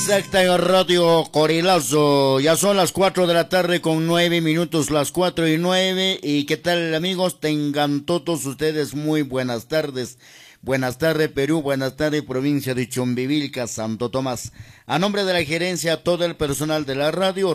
Exacta en Radio Corilazo. Ya son las 4 de la tarde con 9 minutos, las 4:09. ¿Y qué tal, amigos? Tengan todos ustedes muy buenas tardes. Buenas tardes, Perú. Buenas tardes, provincia de Chumbivilca, Santo Tomás. A nombre de la gerencia, todo el personal de la radio